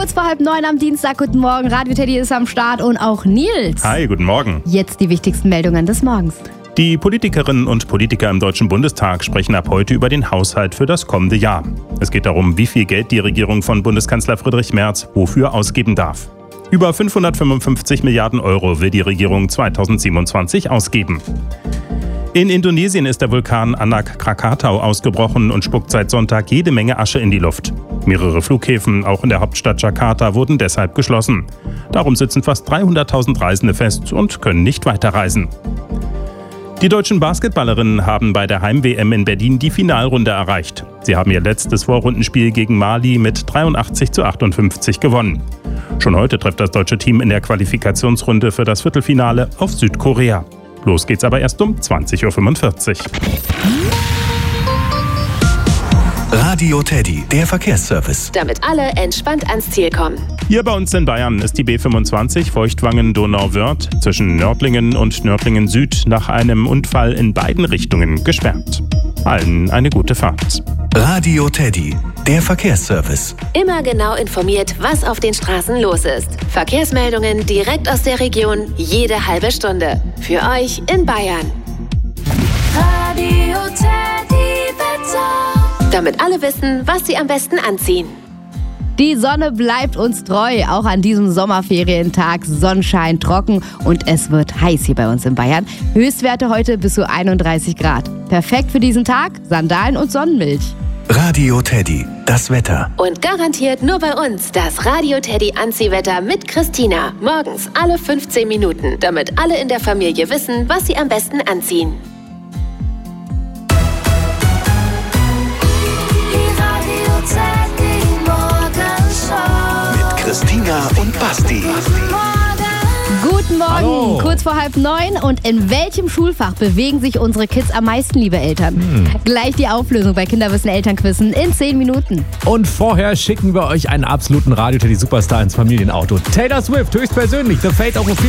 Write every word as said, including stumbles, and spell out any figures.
Kurz vor halb neun am Dienstag. Guten Morgen. Radio Teddy ist am Start und auch Nils. Hi, guten Morgen. Jetzt die wichtigsten Meldungen des Morgens. Die Politikerinnen und Politiker im Deutschen Bundestag sprechen ab heute über den Haushalt für das kommende Jahr. Es geht darum, wie viel Geld die Regierung von Bundeskanzler Friedrich Merz wofür ausgeben darf. Über fünfhundertfünfundfünfzig Milliarden Euro will die Regierung zweitausendsiebenundzwanzig ausgeben. In Indonesien ist der Vulkan Anak Krakatau ausgebrochen und spuckt seit Sonntag jede Menge Asche in die Luft. Mehrere Flughäfen, auch in der Hauptstadt Jakarta, wurden deshalb geschlossen. Darum sitzen fast dreihunderttausend Reisende fest und können nicht weiterreisen. Die deutschen Basketballerinnen haben bei der Heim-W M in Berlin die Finalrunde erreicht. Sie haben ihr letztes Vorrundenspiel gegen Mali mit dreiundachtzig zu achtundfünfzig gewonnen. Schon heute trifft das deutsche Team in der Qualifikationsrunde für das Viertelfinale auf Südkorea. Los geht's aber erst um zwanzig Uhr fünfundvierzig. Radio Teddy, der Verkehrsservice. Damit alle entspannt ans Ziel kommen. Hier bei uns in Bayern ist die B fünfundzwanzig Feuchtwangen-Donauwörth zwischen Nördlingen und Nördlingen Süd nach einem Unfall in beiden Richtungen gesperrt. Allen eine gute Fahrt. Radio Teddy, der Verkehrsservice. Immer genau informiert, was auf den Straßen los ist. Verkehrsmeldungen direkt aus der Region, jede halbe Stunde. Für euch in Bayern. Radio Teddy Wetter. Damit alle wissen, was sie am besten anziehen. Die Sonne bleibt uns treu, auch an diesem Sommerferientag. Sonnenschein, trocken und es wird heiß hier bei uns in Bayern. Höchstwerte heute bis zu einunddreißig Grad. Perfekt für diesen Tag, Sandalen und Sonnenmilch. Radio Teddy, das Wetter. Und garantiert nur bei uns das Radio Teddy Anziehwetter mit Christina. Morgens alle fünfzehn Minuten, damit alle in der Familie wissen, was sie am besten anziehen. Christina und Basti. Guten Morgen, Hallo. Kurz vor halb neun. Und in welchem Schulfach bewegen sich unsere Kids am meisten, liebe Eltern? Hm. Gleich die Auflösung bei Kinderwissen Elternquissen in zehn Minuten. Und vorher schicken wir euch einen absoluten Radio Teddy Superstar ins Familienauto. Taylor Swift, höchstpersönlich, The Fate of Ophelia.